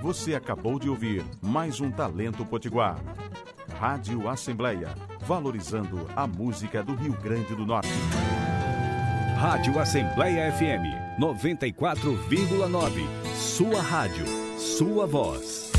Você acabou de ouvir mais um Talento Potiguar. Rádio Assembleia, valorizando a música do Rio Grande do Norte. Rádio Assembleia FM 94,9. Sua rádio, sua voz.